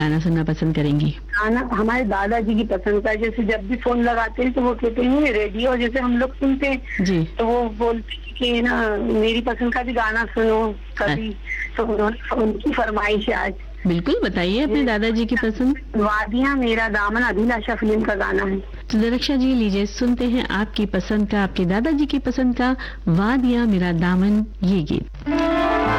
गाना सुनना पसंद करेंगी? गाना हमारे दादाजी की पसंद का, जैसे जब भी फोन लगाते हैं तो वो कहते हैं रेडियो जैसे हम लोग सुनते हैं जी। तो वो बोलते हैं कि ना मेरी पसंद का भी गाना सुनो कभी, तो उनकी फरमाइश है आज। बिल्कुल, बताइए अपने दादाजी की पसंद। वादियां मेरा दामन अभिलाषा फिल्म का गाना है। तो दरक्षा जी, लीजिए सुनते हैं आपकी पसंद का, आपके दादाजी की पसंद का वादियां मेरा दामन, ये गीत।